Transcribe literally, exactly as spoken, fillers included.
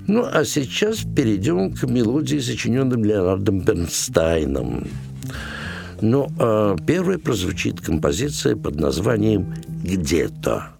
Ну, а сейчас перейдем к мелодии, сочиненным Леонардом Бернстайном. Ну, а первой прозвучит композиция под названием «Где-то».